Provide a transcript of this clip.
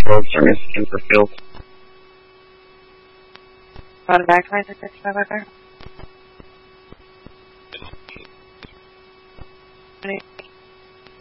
Road Service in Brookfield. Got a backline to 65 out there?